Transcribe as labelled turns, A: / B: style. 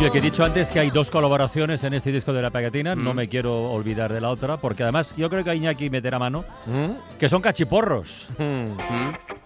A: Oye, que he dicho antes que hay 2 colaboraciones en este disco de La Pegatina, no me quiero olvidar de la otra, porque además yo creo que Iñaki meterá mano, que son cachiporros.